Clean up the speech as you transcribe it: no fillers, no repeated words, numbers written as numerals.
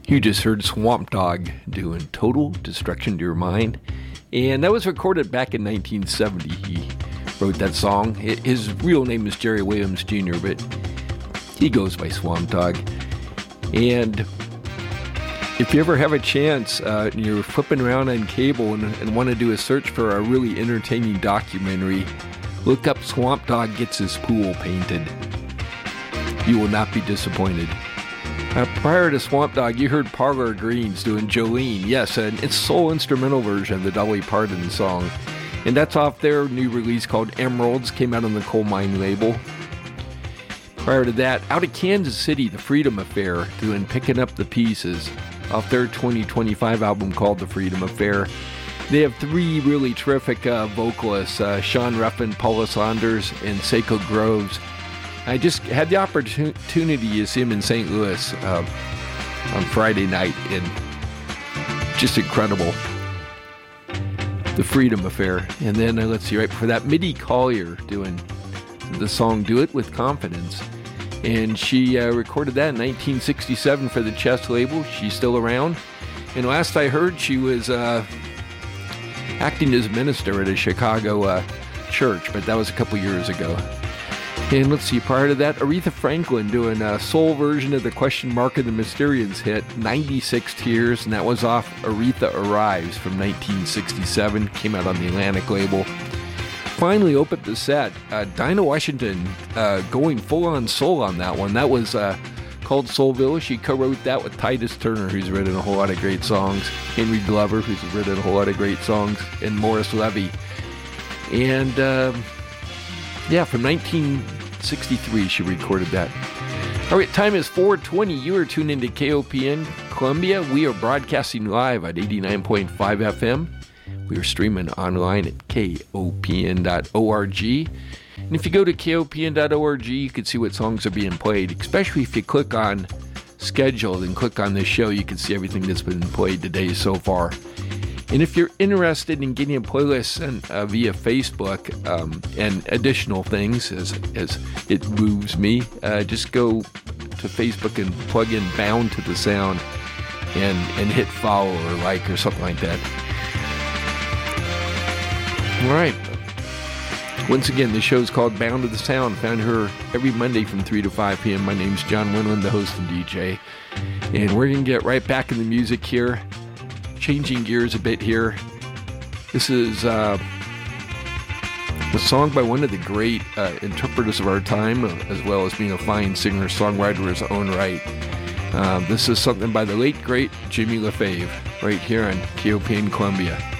You just heard Swamp Dogg doing Total Destruction to Your Mind, and that was recorded back in 1970. He wrote that song. His real name is Jerry Williams Jr., but he goes by Swamp Dogg. And if you ever have a chance, you're flipping around on cable and want to do a search for a really entertaining documentary, look up Swamp Dogg Gets His Pool Painted. You will not be disappointed. Prior to Swamp Dogg, you heard Parlor Greens doing Jolene. Yes, and it's soul instrumental version of the Dolly Parton song. And that's off their new release called Emeralds, came out on the Coal Mine label. Prior to that, out of Kansas City, the Freedom Affair doing Picking Up the Pieces off their 2025 album called The Freedom Affair. They have three really terrific vocalists, Sean Ruffin, Paula Saunders, and Seiko Groves. I just had the opportunity to see him in St. Louis on Friday night, and just incredible. The Freedom Affair. And then, let's see, right before that, Mitty Collier doing the song Do It With Confidence. And she recorded that in 1967 for the Chess label. She's still around. And last I heard, she was acting as minister at a Chicago church, but that was a couple years ago. And let's see, prior to that, Aretha Franklin doing a soul version of the Question Mark of the Mysterians hit, 96 Tears, and that was off Aretha Arrives from 1967, came out on the Atlantic label. Finally opened the set, Dinah Washington going full-on soul on that one. That was called Soulville. She co-wrote that with Titus Turner, who's written a whole lot of great songs, Henry Glover, who's written a whole lot of great songs, and Morris Levy. And from 1963 she recorded that. All right, time is 4:20. You are tuned into KOPN Columbia. We are broadcasting live at 89.5 FM. We are streaming online at kopn.org. And if you go to kopn.org, you can see what songs are being played, especially if you click on schedule and click on this show. You can see everything that's been played today so far. And if you're interested in getting a playlist sent via Facebook and additional things as it moves me, just go to Facebook and plug in Bound to the Sound and hit follow or like or something like that. All right. Once again, the show is called Bound to the Sound. Found her every Monday from 3 to 5 p.m. My name's John Winland, the host and DJ. And we're going to get right back in the music here. Changing gears a bit here. This is a song by one of the great interpreters of our time, as well as being a fine singer-songwriter in his own right. This is something by the late, great Jimmy LaFave, right here on KOPN Columbia.